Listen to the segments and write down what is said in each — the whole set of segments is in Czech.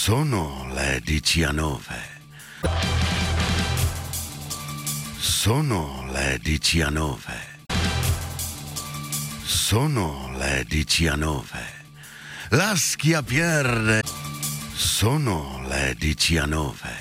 Sono le 19. Sono le 19. Sono le 19. La schiapierde. Sono le 19.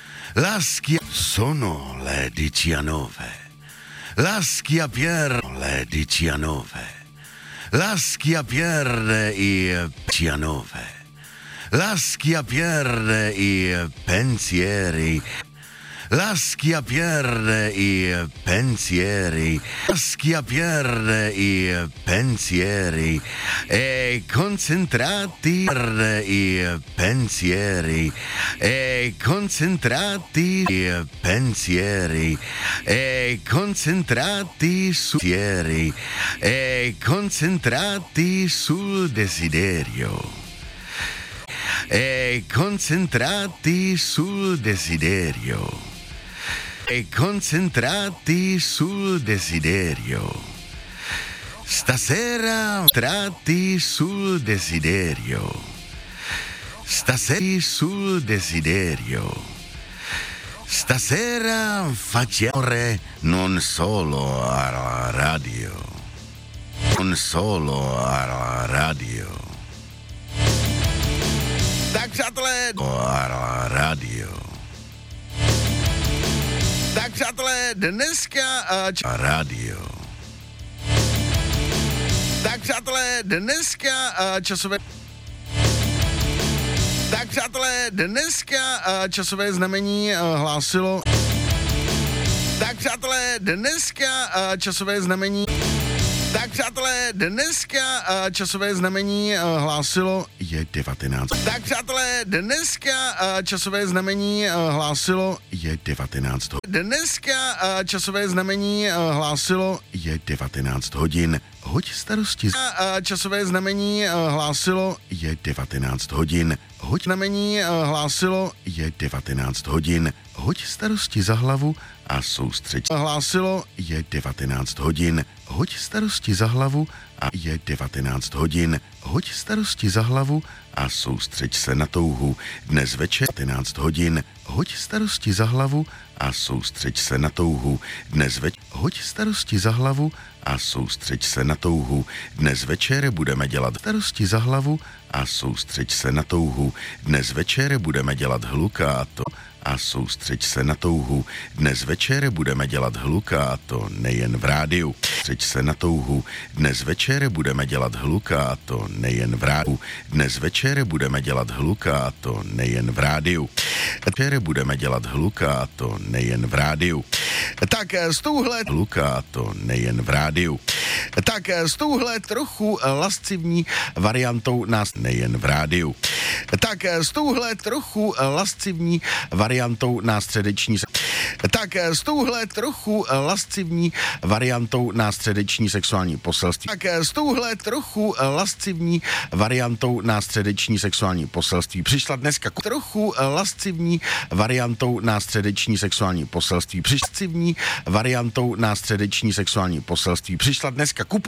Sono le 19. La schiapierde. Le 19. La schiapierde i 19. La schiapierde i pensieri. La schiapierde i pensieri. La schiapierde i pensieri. E concentrati i pensieri. E concentrati i pensieri. E concentrati su pensieri. E concentrati sul desiderio. E concentrati sul desiderio. E concentrati sul desiderio. Stasera tratti sul desiderio. Stasera sul desiderio. Stasera facciamo non solo alla radio. Non solo alla radio. Tak přátelé, radio. Tak přátelé, dneska radio. Tak přátelé, dneska časové. Tak přátelé, dneska časové znamení hlásilo. Tak přátelé, dneska časové znamení. Tak přátelé, dneska časové znamení hlásilo je 19. Tak přátelé, dneska časové znamení hlásilo je 19. Dneska časové znamení hlásilo je 19 hodin. Hoď starosti. Časové znamení hlásilo je 19 hodin. Hoď znamení hlásilo je 19 hodin. Hoď starosti za hlavu a soustřeď. Hlásilo je 19 hodin. Hoď starosti za hlavu a je 19 hodin. Hoď starosti za hlavu a soustřeď se na touhu. Dnes večer 19 hodin. Hoď starosti za hlavu a soustřeď se na touhu. Dnes večer hoď starosti za hlavu a soustřeď se na touhu. Dnes večer budeme dělat starosti za hlavu a soustřeď se na touhu. Dnes večer budeme dělat hlukáto a soustřeď se na touhu. Dnes večer budeme dělat hlukáto nejen v rádiu. Soustřeď se na touhu. Dnes večer budeme dělat hlukáto nejen v rádiu. Dnes večer budeme dělat hlukáto nejen v rádiu. Večer budeme dělat hlukáto nejen v rádiu. Tak s touhle hlukáto nejen v rádiu. Tak s touhle trochu lascivní variantou nás nejen v rádiu. Tak s touhle trochu lascivní variantou na středeční. Tak s touhle trochu lascivní variantou na středeční sexuální poselství. Tak s touhle trochu lascivní variantou na středeční sexuální poselství přišla dneska trochu lascivní variantou na středeční sexuální poselství. Lascivní variantou na středeční sexuální poselství přišla dneska